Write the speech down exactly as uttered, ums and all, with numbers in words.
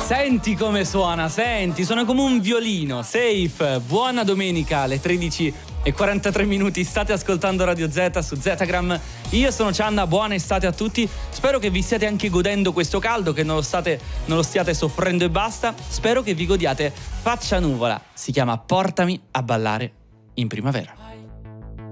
Senti come suona, senti, suona come un violino. Safe, buona domenica alle tredici e quarantatré minuti. State ascoltando Radio Z su Zetagram. Io sono Cianna, buona estate a tutti. Spero che vi stiate anche godendo questo caldo, che non lo, state, non lo stiate soffrendo e basta. Spero che vi godiate Faccia Nuvola. Si chiama Portami a ballare in primavera.